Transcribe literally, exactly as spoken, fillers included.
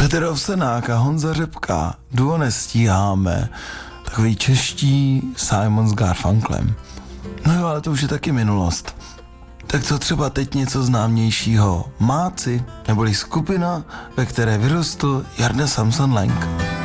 Petr Ovsenák a Honza Řepka, duo Nestíháme, takový čeští Simon s Garfunklem. No jo, ale to už je taky minulost. Tak co třeba teď něco známějšího? Máci, neboli skupina, ve které vyrostl Jarda Samson Lang.